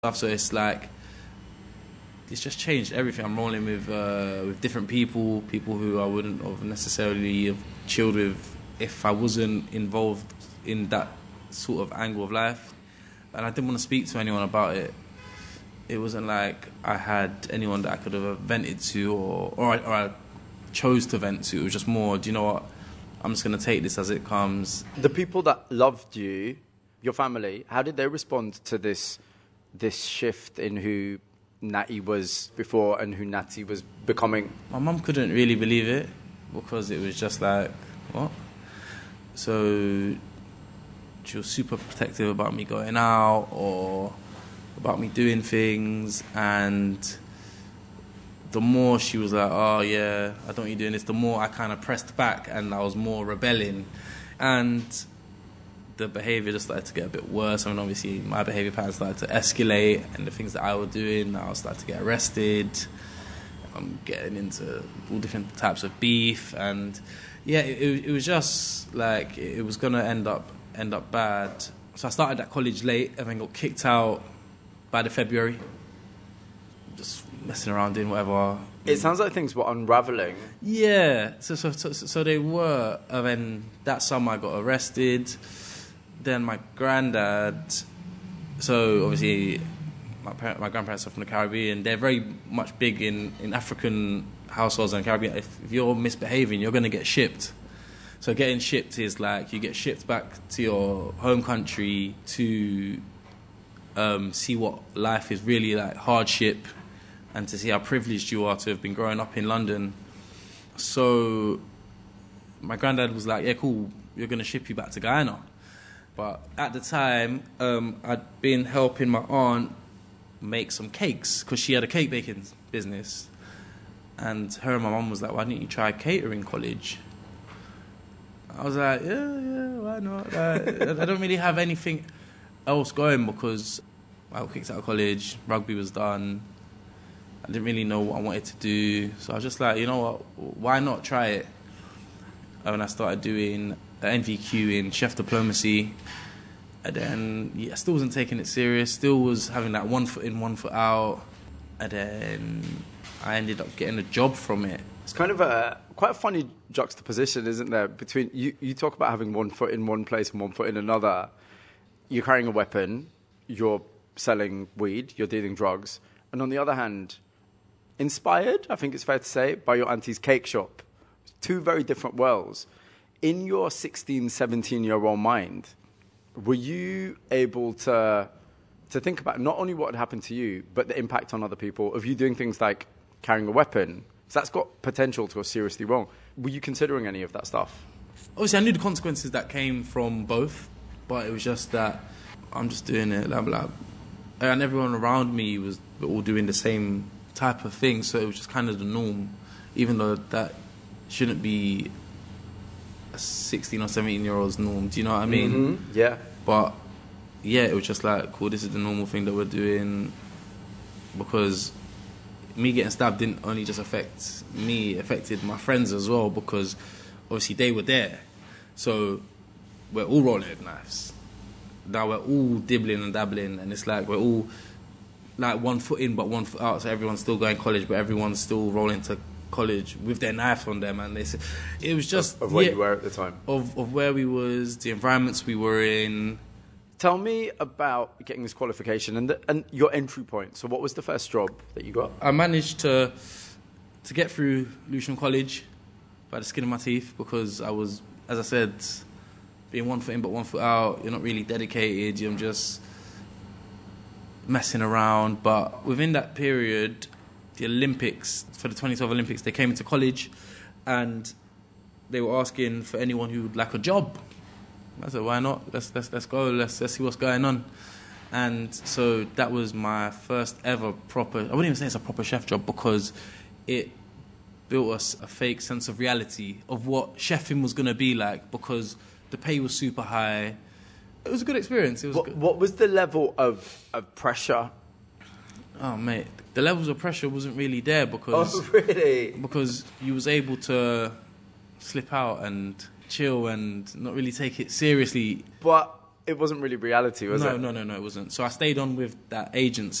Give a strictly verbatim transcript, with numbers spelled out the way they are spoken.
stuff. So it's like it's just changed everything. I'm rolling with uh, with different people, people who I wouldn't have necessarily have chilled with if I wasn't involved in that sort of angle of life. And I didn't want to speak to anyone about it. It wasn't like I had anyone that I could have vented to, or or I, or I chose to vent to. It was just more, do you know what? I'm just going to take this as it comes. The people that loved you, your family, how did they respond to this this shift in who Natty was before and who Natty was becoming? My mum couldn't really believe it because it was just like, what? So she was super protective about me going out or about me doing things, and the more she was like, oh yeah, I don't want you doing this, the more I kind of pressed back and I was more rebelling. And the behaviour just started to get a bit worse. I mean, obviously, my behaviour pattern started to escalate, and the things that I was doing, I was starting to get arrested. I'm getting into all different types of beef, and yeah, it, it was just like it was gonna end up end up bad. So I started at college late, and then got kicked out by the February. Just messing around, doing whatever. It sounds like things were unravelling. Yeah, so so so, so they were, and then that summer I got arrested. Then my granddad, so obviously my parent, my grandparents are from the Caribbean. They're very much big in, in African households and Caribbean. If, if you're misbehaving, you're going to get shipped. So getting shipped is like you get shipped back to your home country to um, see what life is really like, hardship, and to see how privileged you are to have been growing up in London. So my granddad was like, yeah, cool, you're going to ship you back to Guyana. But at the time, um, I'd been helping my aunt make some cakes because she had a cake baking business. And her and my mum was like, why didn't you try catering college? I was like, yeah, yeah, why not? Like, I don't really have anything else going because I got kicked out of college, rugby was done. I didn't really know what I wanted to do. So I was just like, you know what, why not try it? And I started doing N V Q in chef diplomacy, and then yeah, I still wasn't taking it serious, still was having that one foot in, one foot out, and then I ended up getting a job from it. It's kind of a quite a funny juxtaposition, isn't there, between you, you talk about having one foot in one place and one foot in another. You're carrying a weapon, you're selling weed, you're dealing drugs, and on the other hand, inspired, I think it's fair to say, by your auntie's cake shop. Two very different worlds. In your sixteen, seventeen-year-old mind, were you able to to think about not only what had happened to you, but the impact on other people of you doing things like carrying a weapon? Because that's got potential to go seriously wrong. Were you considering any of that stuff? Obviously, I knew the consequences that came from both, but it was just that I'm just doing it, blah, blah. And everyone around me was all doing the same type of thing, so it was just kind of the norm, even though that shouldn't be a sixteen or seventeen year old's norm. Do you know what I mean? Mm-hmm. Yeah. But yeah, it was just like, cool, this is the normal thing that we're doing, because me getting stabbed didn't only just affect me, it affected my friends as well, because obviously they were there. So we're all rolling with knives. Now we're all dibbling and dabbling, and it's like we're all like one foot in but one foot out, so everyone's still going to college, but everyone's still rolling to college with their knife on them. And they said it was just of, of where yeah, you were at the time, of of where we was, the environments we were in. Tell me about getting this qualification and the, and your entry point. So what was the first job that you got? I managed to to get through Lucian College by the skin of my teeth, because I was, as I said, being one foot in but one foot out. You're not really dedicated, you're just messing around. But within that period, the Olympics, for the twenty twelve Olympics, they came into college and they were asking for anyone who would like a job. I said, why not? Let's let's let's go. Let's let's see what's going on. And so that was my first ever proper. I wouldn't even say it's a proper chef job, because it built us a fake sense of reality of what chefing was going to be like, because the pay was super high. It was a good experience. It was what, good. What was the level of of pressure? Oh mate, the levels of pressure wasn't really there, because oh really because you was able to slip out and chill and not really take it seriously. But it wasn't really reality, was no, it? no, no, no, it wasn't. So I stayed on with that agency.